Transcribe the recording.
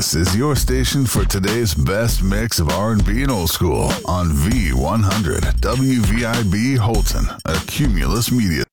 This is your station for today's best mix of R&B and old school on V100 WVIB Holton, a Cumulus Media.